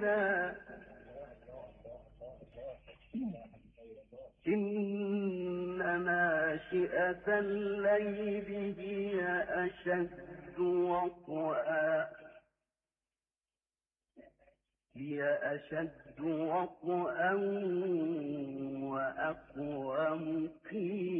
ليلا إن ناشئة الليل هي أشد وطئا وأقوم قيلا